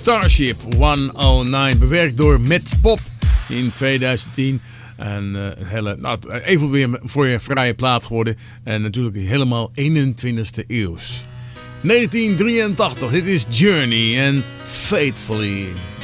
Starship 109, bewerkt door Matt Pop in 2010. En even weer voor je vrije plaat geworden. En natuurlijk helemaal 21ste eeuws. 1983, dit is Journey en Faithfully.